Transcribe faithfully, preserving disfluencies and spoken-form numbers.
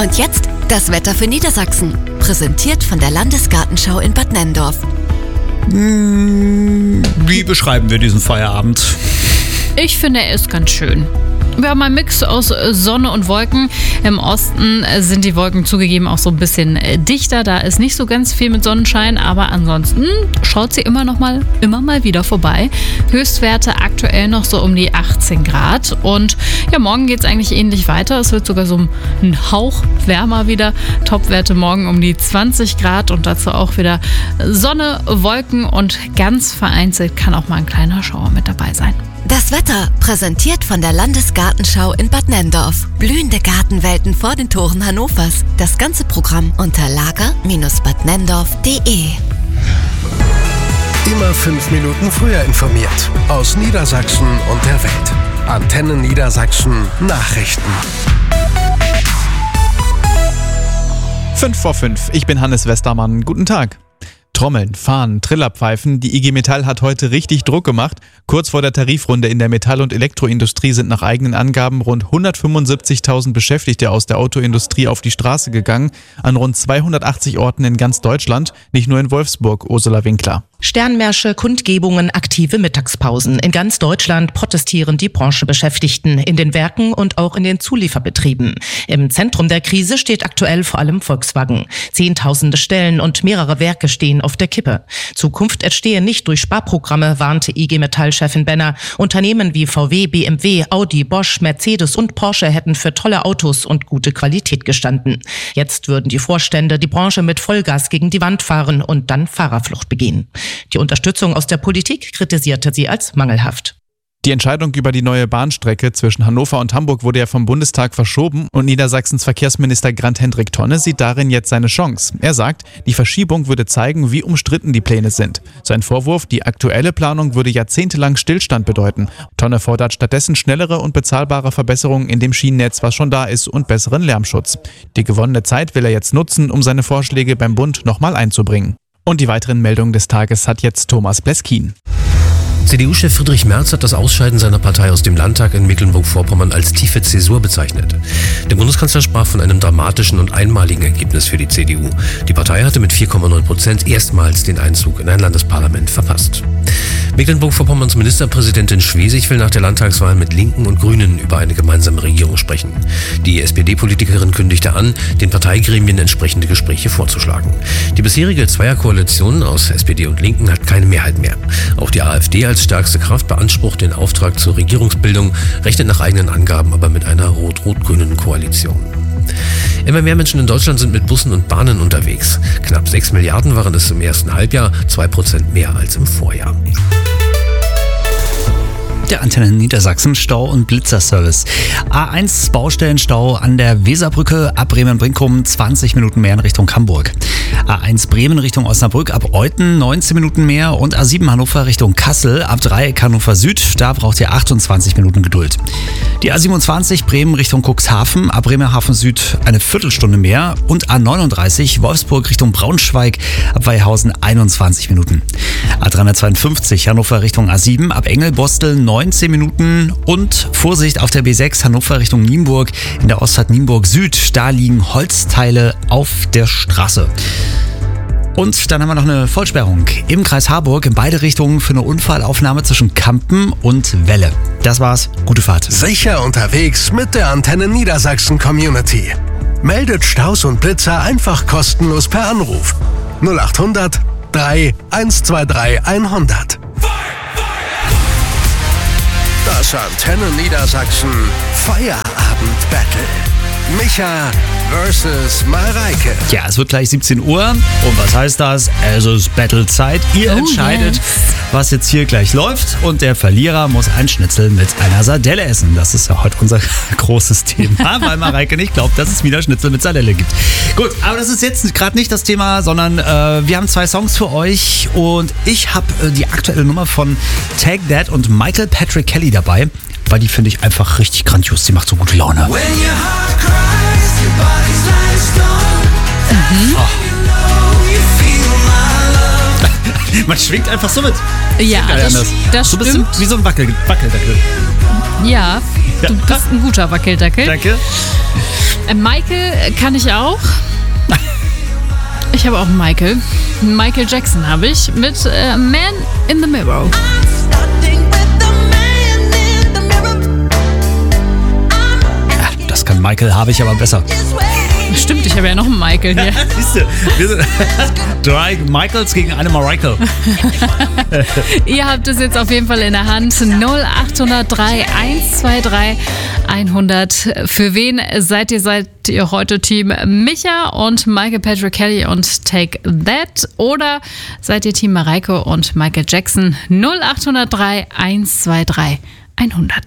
Und jetzt das Wetter für Niedersachsen. Präsentiert von der Landesgartenschau in Bad Nenndorf. Wie beschreiben wir diesen Feierabend? Ich finde, er ist ganz schön. Wir haben einen Mix aus Sonne und Wolken. Im Osten sind die Wolken zugegeben auch so ein bisschen dichter. Da ist nicht so ganz viel mit Sonnenschein, aber ansonsten schaut sie immer noch mal, immer mal wieder vorbei. Höchstwerte aktuell noch so um die achtzehn Grad. Und ja, morgen geht es eigentlich ähnlich weiter. Es wird sogar so ein Hauch wärmer wieder. Topwerte morgen um die zwanzig Grad und dazu auch wieder Sonne, Wolken und ganz vereinzelt kann auch mal ein kleiner Schauer mit dabei sein. Das Wetter präsentiert von der Landesgartenschau in Bad Nenndorf. Blühende Gartenwelten vor den Toren Hannovers. Das ganze Programm unter lager Bindestrich bad nenndorf punkt de. Immer fünf Minuten früher informiert. Aus Niedersachsen und der Welt. Antenne Niedersachsen Nachrichten. fünf vor fünf. Ich bin Hannes Westermann. Guten Tag. Trommeln, Fahnen, Trillerpfeifen. Die I G Metall hat heute richtig Druck gemacht. Kurz vor der Tarifrunde in der Metall- und Elektroindustrie sind nach eigenen Angaben rund hundertfünfundsiebzigtausend Beschäftigte aus der Autoindustrie auf die Straße gegangen. An rund zweihundertachtzig Orten in ganz Deutschland, nicht nur in Wolfsburg, Ursula Winkler. Sternmärsche, Kundgebungen, aktive Mittagspausen. In ganz Deutschland protestieren die Branchenbeschäftigten in den Werken und auch in den Zulieferbetrieben. Im Zentrum der Krise steht aktuell vor allem Volkswagen. Zehntausende Stellen und mehrere Werke stehen auf der Kippe. Zukunft entstehe nicht durch Sparprogramme, warnte I G Metall-Chefin Benner. Unternehmen wie V W, B M W, Audi, Bosch, Mercedes und Porsche hätten für tolle Autos und gute Qualität gestanden. Jetzt würden die Vorstände die Branche mit Vollgas gegen die Wand fahren und dann Fahrerflucht begehen. Die Unterstützung aus der Politik kritisierte sie als mangelhaft. Die Entscheidung über die neue Bahnstrecke zwischen Hannover und Hamburg wurde ja vom Bundestag verschoben und Niedersachsens Verkehrsminister Grant-Hendrik Tonne sieht darin jetzt seine Chance. Er sagt, die Verschiebung würde zeigen, wie umstritten die Pläne sind. Sein Vorwurf, die aktuelle Planung würde jahrzehntelang Stillstand bedeuten. Tonne fordert stattdessen schnellere und bezahlbare Verbesserungen in dem Schienennetz, was schon da ist, und besseren Lärmschutz. Die gewonnene Zeit will er jetzt nutzen, um seine Vorschläge beim Bund nochmal einzubringen. Und die weiteren Meldungen des Tages hat jetzt Thomas Bleskin. C D U-Chef Friedrich Merz hat das Ausscheiden seiner Partei aus dem Landtag in Mecklenburg-Vorpommern als tiefe Zäsur bezeichnet. Der Bundeskanzler sprach von einem dramatischen und einmaligen Ergebnis für die C D U. Die Partei hatte mit vier Komma neun Prozent erstmals den Einzug in ein Landesparlament verpasst. Mecklenburg-Vorpommerns Ministerpräsidentin Schwesig will nach der Landtagswahl mit Linken und Grünen über eine gemeinsame Regierung sprechen. Die S P D-Politikerin kündigte an, den Parteigremien entsprechende Gespräche vorzuschlagen. Die bisherige Zweierkoalition aus S P D und Linken hat keine Mehrheit mehr. Auch die AfD als stärkste Kraft beansprucht den Auftrag zur Regierungsbildung, rechnet nach eigenen Angaben aber mit einer rot-rot-grünen Koalition. Immer mehr Menschen in Deutschland sind mit Bussen und Bahnen unterwegs. Knapp sechs Milliarden waren es im ersten Halbjahr, zwei Prozent mehr als im Vorjahr. Der Antenne Niedersachsen Stau- und Blitzerservice. A eins Baustellenstau an der Weserbrücke ab Bremen-Brinkum, zwanzig Minuten mehr in Richtung Hamburg. A eins Bremen Richtung Osnabrück ab Euthen, neunzehn Minuten mehr. Und A sieben Hannover Richtung Kassel ab Dreieck Hannover Süd, da braucht ihr achtundzwanzig Minuten Geduld. Die A siebenundzwanzig Bremen Richtung Cuxhaven ab Bremerhaven Süd eine Viertelstunde mehr. Und A neununddreißig Wolfsburg Richtung Braunschweig ab Weihausen einundzwanzig Minuten. A dreihundertzweiundfünfzig Hannover Richtung A sieben ab Engelbostel neunzehn Minuten. Und Vorsicht auf der B sechs Hannover Richtung Nienburg in der Ausfahrt Nienburg Süd, da liegen Holzteile auf der Straße. Und dann haben wir noch eine Vollsperrung im Kreis Harburg in beide Richtungen für eine Unfallaufnahme zwischen Kampen und Welle. Das war's. Gute Fahrt. Sicher unterwegs mit der Antenne Niedersachsen Community. Meldet Staus und Blitzer einfach kostenlos per Anruf. null acht hundert drei eins zwei drei hundert. Das Antenne Niedersachsen Feierabend Battle. Micha versus Mareike. Ja, es wird gleich siebzehn Uhr. Und was heißt das? Es ist Battle-Zeit. Ihr Oh, entscheidet, yes. was jetzt hier gleich läuft. Und der Verlierer muss ein Schnitzel mit einer Sardelle essen. Das ist ja heute unser großes Thema, weil Mareike nicht glaubt, dass es wieder Schnitzel mit Sardelle gibt. Gut, aber das ist jetzt gerade nicht das Thema, sondern äh, wir haben zwei Songs für euch. Und ich habe äh, die aktuelle Nummer von Take That und Michael Patrick Kelly dabei. Weil die finde ich einfach richtig grandios. Die macht so gute Laune. Mhm. Oh. Man schwingt einfach so mit. Ja, Geil, das, anders. das So ein bisschen stimmt. wie so ein Wackel, Wackeldackel. Ja, Ja. du bist ein guter Wackeldackel. Danke. Äh, Michael kann ich auch. Ich habe auch Michael. Michael Jackson habe ich mit äh, Man in the Mirror. Ja, das kann Michael, habe ich aber besser. Stimmt, ich habe ja noch einen Michael hier. Siehst du, wir sind drei Michaels gegen eine Mariah. Ihr habt es jetzt auf jeden Fall in der Hand. null acht null drei eins zwei drei hundert. Für wen seid ihr? Seid ihr heute Team Micha und Michael Patrick Kelly und Take That? Oder seid ihr Team Mareike und Michael Jackson? null acht null drei eins zwei drei hundert.